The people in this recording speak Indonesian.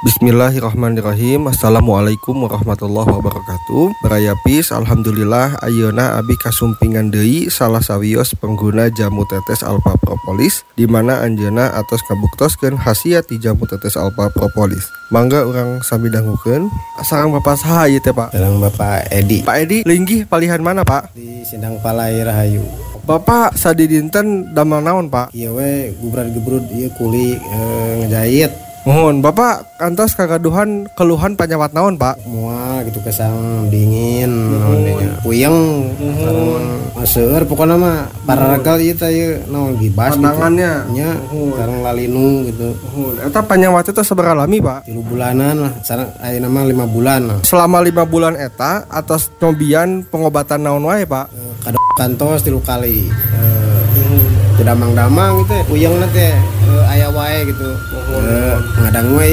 Bismillahirrahmanirrahim. Assalamualaikum warahmatullahi wabarakatuh. Barayapis, alhamdulillah ayeuna abi kasumpingan deui salah sawios pengguna jamu tetes alpha propolis di mana anjeunna atos kabuktoskeun khasiat ti jamu tetes alpha propolis. Mangga urang sami dangukeun. Sareng Bapak saha ieu teh, Pak? Sareng Bapak Edi. Pak Edi, linggih palihan mana, Pak? Di Sindang Palai Rahayu. Bapak sadi dinten damel naon, Pak? Ieu we gubrad-gebrud ieu kuli ngejahit. Mohon Bapak kantos kagaduhan keluhan panyawat naon, Pak? Mual gitu kesang dingin naon nya. Puyeng sareng seueur pokona mah pararagal ieu teh ieu naon gibas pandangannya gitu. Nya sareng lalinu gitu. Eta panyawat itu sabaraha lami, Pak? 3 bulanan lah, sareng ayeuna mah 5 bulan lah. Selama 5 bulan eta atas nyobian pengobatan naon wae, Pak? Kantos 3 kali. Damang-damang gitu, puyeng teh aya wae gitu. Ngadang we